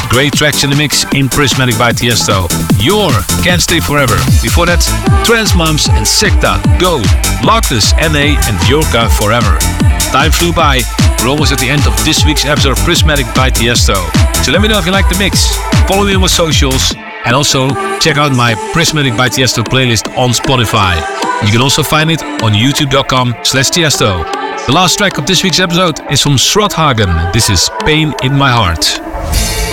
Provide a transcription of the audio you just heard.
Great tracks in the mix in Prismatic by Tiesto. Your Can't Stay Forever. Before that, Trans Moms and Secta, Go, Loctus, NA and Yorka Forever. Time flew by. We're almost at the end of this week's episode of Prismatic by Tiesto. So let me know if you like the mix. Follow me on my socials and also check out my Prismatic by Tiesto playlist on Spotify. You can also find it on youtube.com/Tiesto. The last track of this week's episode is from Srodhagen. This is Pain in My Heart.